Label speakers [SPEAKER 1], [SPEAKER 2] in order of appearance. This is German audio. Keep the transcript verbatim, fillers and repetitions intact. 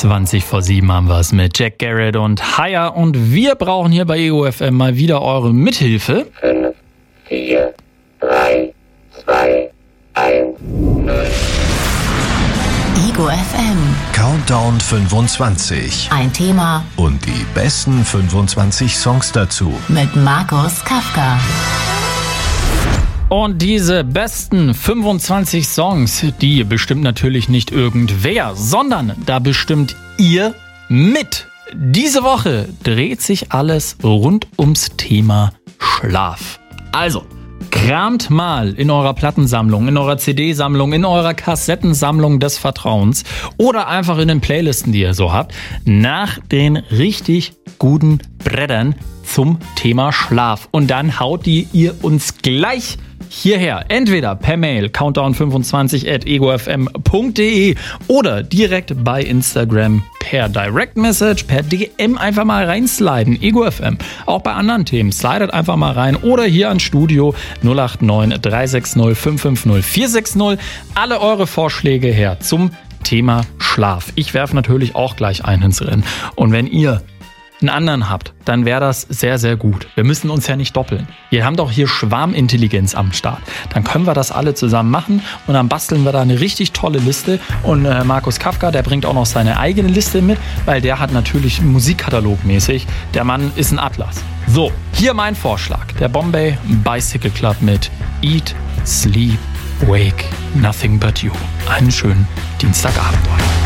[SPEAKER 1] zwanzig vor sieben haben wir es mit Jack Garrett und Haya und wir brauchen hier bei Ego F M mal wieder eure Mithilfe.
[SPEAKER 2] fünf, vier, drei, zwei, eins, null.
[SPEAKER 3] Ego F M.
[SPEAKER 4] Countdown fünfundzwanzig.
[SPEAKER 3] Ein Thema
[SPEAKER 4] Und die besten fünfundzwanzig Songs dazu.
[SPEAKER 3] mit Markus Kafka.
[SPEAKER 1] Und diese besten fünfundzwanzig Songs, die bestimmt natürlich nicht irgendwer, sondern da bestimmt ihr mit. Diese Woche dreht sich alles rund ums Thema Schlaf. Also, kramt mal in eurer Plattensammlung, in eurer C D-Sammlung, in eurer Kassettensammlung des Vertrauens oder einfach in den Playlisten, die ihr so habt, nach den richtig guten Brettern zum Thema Schlaf. Und dann haut die ihr uns gleich hierher, entweder per Mail countdown fünfundzwanzig at ego f m punkt d e oder direkt bei Instagram per Direct Message, per D M einfach mal reinsliden, Ego F M. Auch bei anderen Themen, slidet einfach mal rein oder hier ans Studio null acht neun drei sechs null fünf fünf null vier sechs null. Alle eure Vorschläge her zum Thema Schlaf. Ich werfe natürlich auch gleich einen ins Rennen. Und wenn ihr einen anderen habt, dann wäre das sehr, sehr gut. Wir müssen uns ja nicht doppeln. Wir haben doch hier Schwarmintelligenz am Start. Dann können wir das alle zusammen machen und dann basteln wir da eine richtig tolle Liste. Und äh, Markus Kafka, der bringt auch noch seine eigene Liste mit, weil der hat natürlich Musikkatalogmäßig. Der Mann ist ein Atlas. So, hier mein Vorschlag. Der Bombay Bicycle Club mit Eat, Sleep, Wake, Nothing But You. Einen schönen Dienstagabend euch.